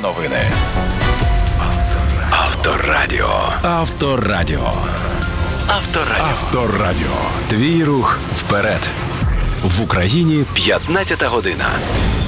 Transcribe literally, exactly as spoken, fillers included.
Автоновини. Авторадіо. Авторадіо. Авторадіо. Авторадіо. Твій рух вперед. В Україні п'ятнадцята година.